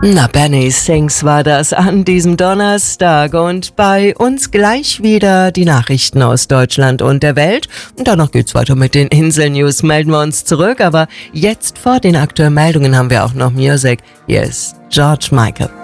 Na, Benny Sings war das an diesem Donnerstag und bei uns gleich wieder die Nachrichten aus Deutschland und der Welt. Und danach geht's weiter mit den Insel-News, melden wir uns zurück, aber jetzt vor den aktuellen Meldungen haben wir auch noch Music. Hier ist George Michael.